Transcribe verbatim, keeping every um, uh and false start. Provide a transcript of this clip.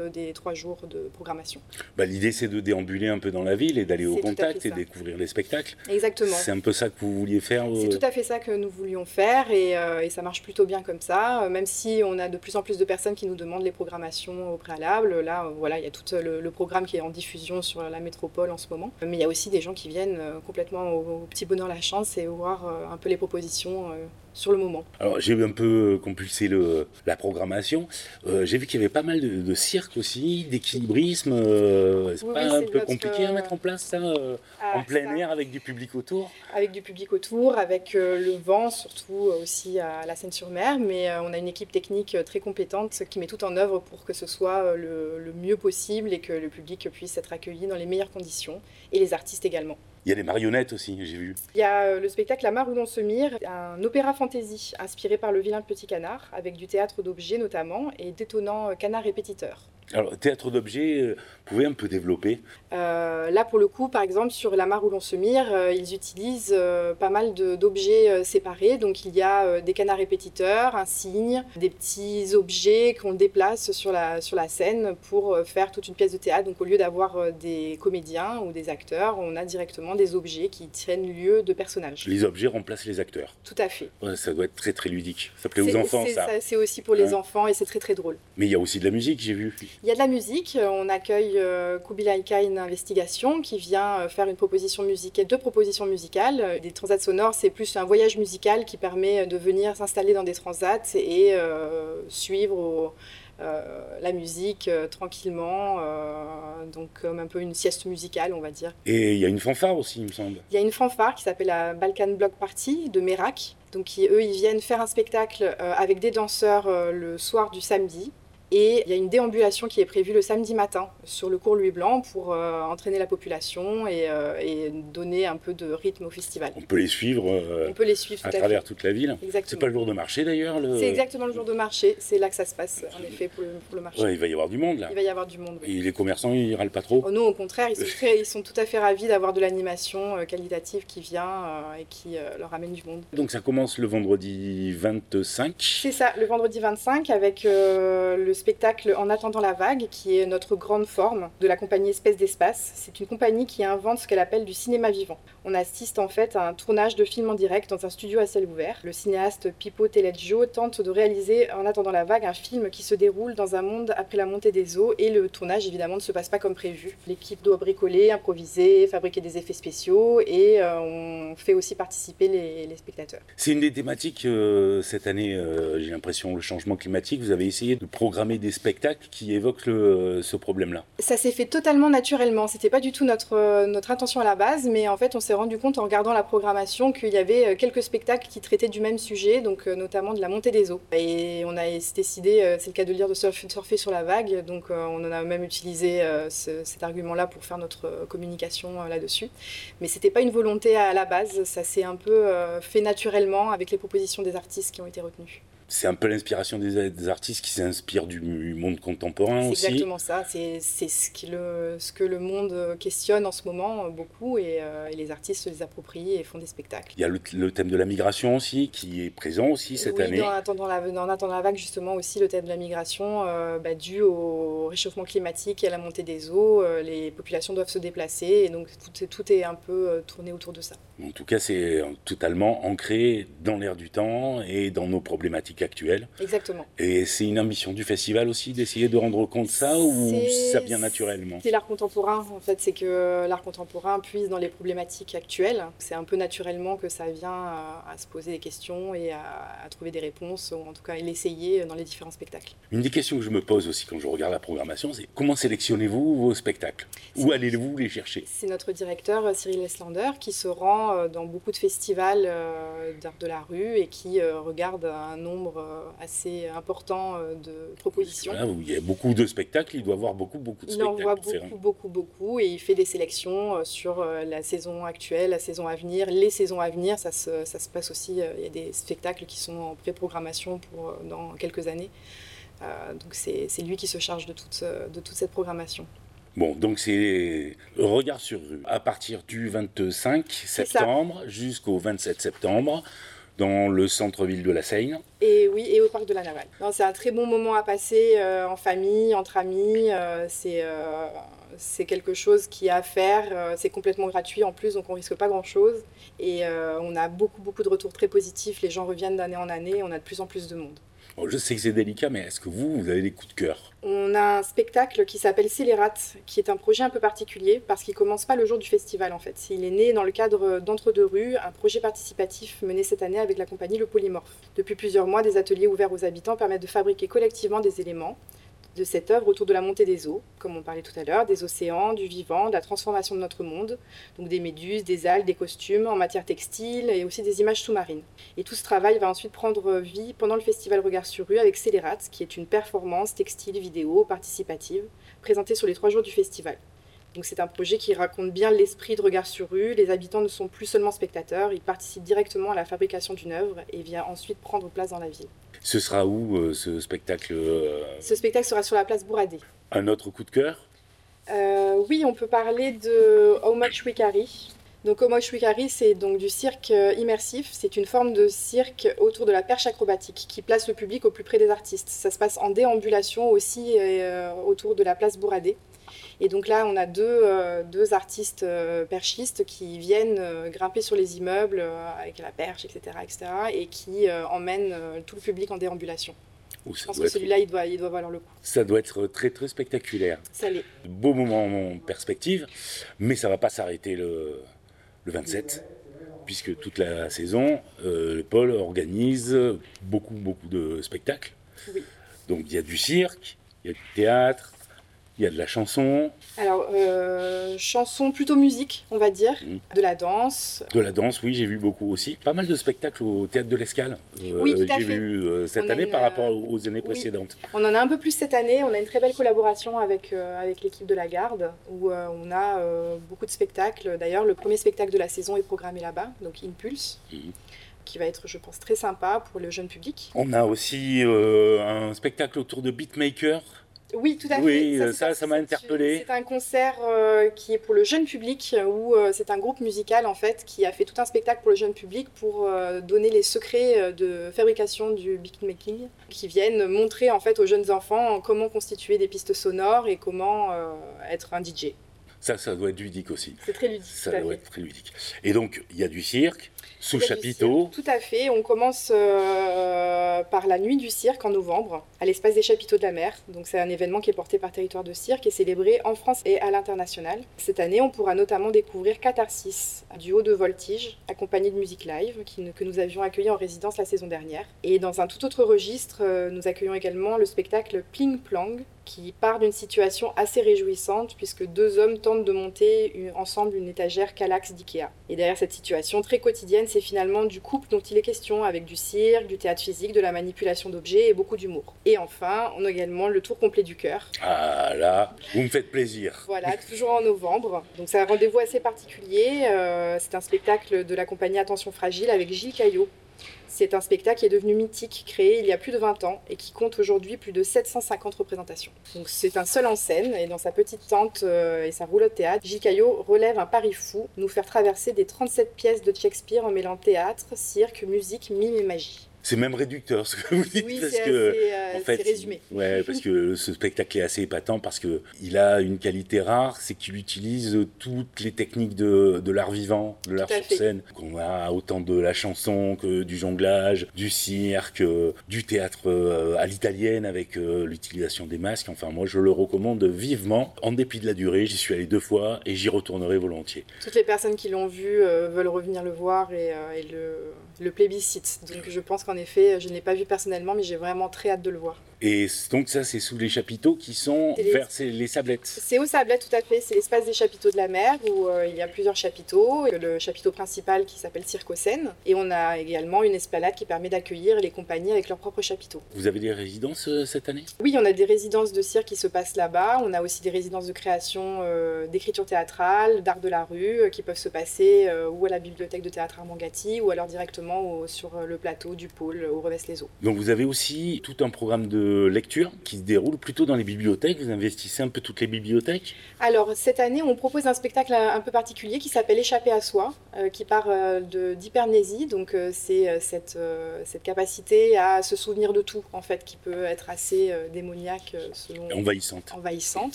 des trois jours de programmation. Bah, l'idée, c'est de déambuler un peu dans la ville et d'aller au C'est contact et découvrir les spectacles. Exactement. C'est un peu ça que vous vouliez faire euh... C'est tout à fait ça que nous voulions faire et, euh, et ça marche plutôt bien comme ça, même si on a de plus en plus de personnes qui nous demandent les programmations au préalable. Là, euh, voilà, il y a tout le, le programme qui est en diffusion sur la métropole en ce moment. Mais il y a aussi des gens qui viennent euh, complètement au, au petit bonheur la chance et voir euh, un peu les propositions euh, sur le moment. Alors j'ai un peu compulsé le, la programmation. Euh, j'ai vu qu'il y avait pas mal de, de cirque aussi, d'équilibrisme. Euh, c'est oui, pas oui, un c'est peu notre... compliqué à mettre en place ça euh, ah, en plein ça. air avec du public autour? Avec du public autour, avec euh, le vent surtout euh, aussi à la Seine-sur-Mer, mais euh, on a une équipe technique euh, très compétente qui met tout en œuvre pour que ce soit euh, le, le mieux possible et que le public puisse être accueilli dans les meilleures conditions et les artistes également. Il y a des marionnettes aussi, j'ai vu. Il y a le spectacle La Mare où l'on se mire, un opéra fantasy inspiré par Le Vilain Petit Canard, avec du théâtre d'objets notamment, et d'étonnants canards répétiteurs. Alors, théâtre d'objets, euh, vous pouvez un peu développer? euh, Là, pour le coup, par exemple, sur La Mare où l'on se mire, euh, ils utilisent euh, pas mal de, d'objets euh, séparés. Donc, il y a euh, des canards répétiteurs, un cygne, des petits objets qu'on déplace sur la, sur la scène pour euh, faire toute une pièce de théâtre. Donc, au lieu d'avoir euh, des comédiens ou des acteurs, on a directement des objets qui tiennent lieu de personnages. Les objets remplacent les acteurs. Tout à fait. Ouais, ça doit être très très ludique. Ça plaît c'est, aux enfants, c'est, ça. ça. C'est aussi pour les ouais. enfants et c'est très très drôle. Mais il y a aussi de la musique, j'ai vu. Il y a de la musique. On accueille euh, Kubilai Khan Investigation qui vient euh, faire une proposition musicale, deux propositions musicales. Des transats sonores, c'est plus un voyage musical qui permet de venir s'installer dans des transats et euh, suivre au, euh, la musique euh, tranquillement, euh, donc comme un peu une sieste musicale, on va dire. Et il y a une fanfare aussi, il me semble. Il y a une fanfare qui s'appelle la Balkan Block Party de Merak. Donc qui, eux, ils viennent faire un spectacle euh, avec des danseurs euh, le soir du samedi. Et il y a une déambulation qui est prévue le samedi matin sur le cours Louis Blanc pour euh, entraîner la population et, euh, et donner un peu de rythme au festival. On peut les suivre, euh, On peut les suivre tout à, à travers fait. toute la ville. Exactement. C'est pas le jour de marché d'ailleurs le... C'est exactement le jour de marché, c'est là que ça se passe en effet pour le, pour le marché. Ouais, il va y avoir du monde là. Il va y avoir du monde, oui. Et les commerçants, ils râlent pas trop? Oh non, au contraire, ils sont, très, ils sont tout à fait ravis d'avoir de l'animation euh, qualitative qui vient euh, et qui euh, leur amène du monde. Donc ça commence le vendredi vingt-cinq? C'est ça, le vendredi vingt-cinq avec euh, le spectacle En attendant la vague, qui est notre grande forme de la compagnie Espèce d'Espace. C'est une compagnie qui invente ce qu'elle appelle du cinéma vivant. On assiste en fait à un tournage de film en direct dans un studio à ciel ouvert. Le cinéaste Pippo Teleggio tente de réaliser En attendant la vague, un film qui se déroule dans un monde après la montée des eaux et le tournage évidemment ne se passe pas comme prévu. L'équipe doit bricoler, improviser, fabriquer des effets spéciaux et euh, on fait aussi participer les, les spectateurs. C'est une des thématiques euh, cette année, euh, j'ai l'impression, le changement climatique. Vous avez essayé de programmer des spectacles qui évoquent Le, ce problème-là? Ça s'est fait totalement naturellement. C'était pas du tout notre, notre intention à la base, mais en fait, on s'est rendu compte en regardant la programmation qu'il y avait quelques spectacles qui traitaient du même sujet, donc notamment de la montée des eaux. Et on a décidé, c'est le cas de le dire, de surfer sur la vague, donc on en a même utilisé ce, cet argument-là pour faire notre communication là-dessus. Mais c'était pas une volonté à la base, ça s'est un peu fait naturellement avec les propositions des artistes qui ont été retenues. C'est un peu l'inspiration des, des artistes qui s'inspirent du monde contemporain c'est aussi. C'est exactement ça, c'est, c'est ce, qui le, ce que le monde questionne en ce moment beaucoup et, euh, et les artistes se les approprient et font des spectacles. Il y a le, le thème de la migration aussi qui est présent aussi cette oui, année. Dans attendant la, dans attendant la vague justement aussi le thème de la migration euh, bah, dû au réchauffement climatique et à la montée des eaux, euh, les populations doivent se déplacer et donc tout, tout est un peu euh, tourné autour de ça. En tout cas c'est totalement ancré dans l'air du temps et dans nos problématiques actuelle. Exactement. Et c'est une ambition du festival aussi d'essayer de rendre compte de ça ou ça vient naturellement? C'est l'art contemporain en fait, c'est que l'art contemporain puise dans les problématiques actuelles. C'est un peu naturellement que ça vient à, à se poser des questions et à, à trouver des réponses, ou en tout cas à l'essayer dans les différents spectacles. Une des questions que je me pose aussi quand je regarde la programmation, c'est comment sélectionnez-vous vos spectacles? Où allez-vous les chercher? C'est notre directeur Cyril Eslander qui se rend dans beaucoup de festivals d'art de la rue et qui regarde un nombre assez important de propositions. Voilà, il y a beaucoup de spectacles, il doit voir beaucoup, beaucoup de il spectacles. Il en voit beaucoup, beaucoup, beaucoup et il fait des sélections sur la saison actuelle, la saison à venir, les saisons à venir. Ça se, ça se passe aussi, il y a des spectacles qui sont en pré-programmation pour dans quelques années. Euh, donc c'est, c'est lui qui se charge de toute, de toute cette programmation. Bon, donc c'est Regard sur rue à partir du vingt-cinq septembre jusqu'au vingt-sept septembre. dans le centre-ville de la Seine. Et oui, et au parc de la Navale. Non, c'est un très bon moment à passer euh, en famille, entre amis. Euh, c'est, euh, c'est quelque chose qui est à faire. Euh, c'est complètement gratuit en plus, donc on risque pas grand-chose. Et euh, on a beaucoup, beaucoup de retours très positifs. Les gens reviennent d'année en année. On a de plus en plus de monde. Bon, je sais que c'est délicat, mais est-ce que vous, vous avez des coups de cœur? On a un spectacle qui s'appelle Scélérate, qui est un projet un peu particulier parce qu'il commence pas le jour du festival en fait. Il est né dans le cadre d'Entre-deux-Rues, un projet participatif mené cette année avec la compagnie Le Polymorphe. Depuis plusieurs mois, des ateliers ouverts aux habitants permettent de fabriquer collectivement des éléments de cette œuvre autour de la montée des eaux, comme on parlait tout à l'heure, des océans, du vivant, de la transformation de notre monde, donc des méduses, des algues, des costumes en matière textile et aussi des images sous-marines. Et tout ce travail va ensuite prendre vie pendant le festival Regard sur rue avec Scélérate, qui est une performance textile vidéo participative présentée sur les trois jours du festival. Donc c'est un projet qui raconte bien l'esprit de Regard sur rue. Les habitants ne sont plus seulement spectateurs, ils participent directement à la fabrication d'une œuvre et viennent ensuite prendre place dans la ville. Ce sera où euh, ce spectacle euh... Ce spectacle sera sur la place Bourradé. Un autre coup de cœur? euh, Oui, on peut parler de How Much We Carry. Donc How Much We Carry, c'est donc du cirque immersif. C'est une forme de cirque autour de la perche acrobatique qui place le public au plus près des artistes. Ça se passe en déambulation aussi euh, autour de la place Bourradé. Et donc là, on a deux, euh, deux artistes euh, perchistes qui viennent euh, grimper sur les immeubles euh, avec la perche, et cetera, et cetera, et qui euh, emmènent euh, tout le public en déambulation. Ouh, Je pense que celui-là, être... il, doit, il doit valoir le coup. Ça doit être très très spectaculaire. Ça l'est. Beau moment en perspective, mais ça ne va pas s'arrêter le, le vingt-sept, puisque toute la saison, euh, le pôle organise beaucoup beaucoup de spectacles. Oui. Donc il y a du cirque, il y a du théâtre, il y a de la chanson. Alors, euh, chanson plutôt musique, on va dire. Mmh. De la danse. De la danse, oui, j'ai vu beaucoup aussi. Pas mal de spectacles au Théâtre de l'Escale. Euh, oui, tout à j'ai fait. vu euh, cette on année une... par rapport aux années précédentes. Oui. On en a un peu plus cette année. On a une très belle collaboration avec, euh, avec l'équipe de la Garde, où euh, on a euh, beaucoup de spectacles. D'ailleurs, le premier spectacle de la saison est programmé là-bas, donc Impulse. Mmh. Qui va être, je pense, très sympa pour le jeune public. On a aussi euh, un spectacle autour de beatmaker. Oui, tout à fait. Oui, ça, ça, ça m'a interpellé. C'est un concert euh, qui est pour le jeune public, où euh, c'est un groupe musical en fait qui a fait tout un spectacle pour le jeune public pour euh, donner les secrets de fabrication du beatmaking, qui viennent montrer en fait aux jeunes enfants comment constituer des pistes sonores et comment euh, être un D J. Ça, ça doit être ludique aussi. C'est très ludique. Ça doit être très ludique. Et donc, il y a du cirque, sous il y a chapiteau. Tout à fait. On commence euh, par la nuit du cirque en novembre, à l'espace des chapiteaux de la mer. Donc, c'est un événement qui est porté par Territoire de Cirque et célébré en France et à l'international. Cette année, on pourra notamment découvrir Catharsis, un duo de voltige, accompagné de musique live, qui, que nous avions accueilli en résidence la saison dernière. Et dans un tout autre registre, euh, nous accueillons également le spectacle Pling Plang, qui part d'une situation assez réjouissante puisque deux hommes tentent de monter une, ensemble une étagère Kallax d'Ikea. Et derrière cette situation très quotidienne, c'est finalement du couple dont il est question, avec du cirque, du théâtre physique, de la manipulation d'objets et beaucoup d'humour. Et enfin, on a également le tour complet du cœur. Ah là, vous me faites plaisir. Voilà, toujours en novembre. Donc c'est un rendez-vous assez particulier. Euh, c'est un spectacle de la compagnie Attention Fragile avec Gilles Caillot. C'est un spectacle qui est devenu mythique, créé il y a plus de vingt ans et qui compte aujourd'hui plus de sept cent cinquante représentations. Donc c'est un seul en scène et dans sa petite tente euh, et sa roulotte théâtre, Gilles Caillot relève un pari fou, nous faire traverser des trente-sept pièces de Shakespeare en mêlant théâtre, cirque, musique, mime et magie. C'est même réducteur ce que vous dites. Oui, parce c'est, que, assez, euh, en fait, c'est résumé. Ouais, parce que ce spectacle est assez épatant parce qu'il a une qualité rare, c'est qu'il utilise toutes les techniques de, de l'art vivant, de l'art sur scène. On a autant de la chanson que du jonglage, du cirque, du théâtre à l'italienne avec l'utilisation des masques. Enfin, moi, je le recommande vivement. En dépit de la durée, j'y suis allé deux fois et j'y retournerai volontiers. Toutes les personnes qui l'ont vu euh, veulent revenir le voir et, euh, et le, le plébiscite. Donc je pense qu'en En effet, je ne l'ai pas vu personnellement, mais j'ai vraiment très hâte de le voir. Et donc ça, c'est sous les chapiteaux qui sont les... vers les Sablettes. C'est aux Sablettes, tout à fait. C'est l'espace des chapiteaux de la mer, où euh, il y a plusieurs chapiteaux. Le chapiteau principal qui s'appelle Cirque-Scène. Et on a également une esplanade qui permet d'accueillir les compagnies avec leurs propres chapiteaux. Vous avez des résidences euh, cette année? Oui, on a des résidences de cirque qui se passent là-bas. On a aussi des résidences de création euh, d'écriture théâtrale, d'art de la rue, euh, qui peuvent se passer euh, ou à la bibliothèque de théâtre Armand Gatti, ou alors directement au, sur le plateau du pôle au Revesse-les-Eaux. Donc vous avez aussi tout un programme de de lecture qui se déroule plutôt dans les bibliothèques. Vous investissez un peu toutes les bibliothèques? Alors, cette année, on propose un spectacle un peu particulier qui s'appelle Échapper à soi, euh, qui part euh, de, d'hypermnésie. Donc, euh, c'est euh, cette, euh, cette capacité à se souvenir de tout, en fait, qui peut être assez euh, démoniaque, euh, selon... Envahissante. envahissante.